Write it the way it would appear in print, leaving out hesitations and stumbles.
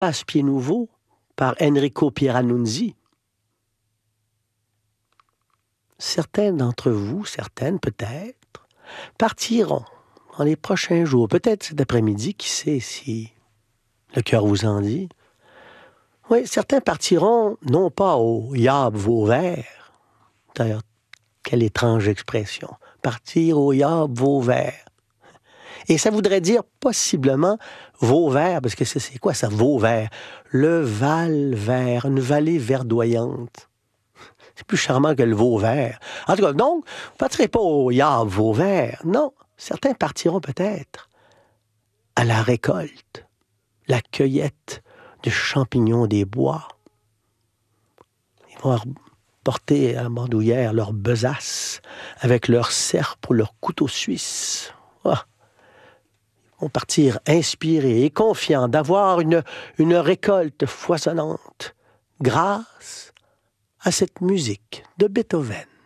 Passe-Pied Nouveau par Enrico Pieranunzi. Certains d'entre vous, certaines peut-être, partiront dans les prochains jours, peut-être cet après-midi, qui sait si le cœur vous en dit. Oui, certains partiront non pas au Yab Vauvert. D'ailleurs, quelle étrange expression. Partir au Yab Vauvert. Et ça voudrait dire possiblement Vauvert, parce que c'est quoi ça, Vauvert? Le Val-Vert, une vallée verdoyante. C'est plus charmant que le Vauvert. En tout cas, donc, vous ne partirez pas au Yab Vauvert. Non, certains partiront peut-être à la récolte, la cueillette de champignons des bois. Ils vont porter à la bandoulière leur besace avec leur serpe ou leur couteau suisse. Ah. Ils vont partir inspirés et confiants d'avoir une récolte foisonnante grâce à cette musique de Beethoven.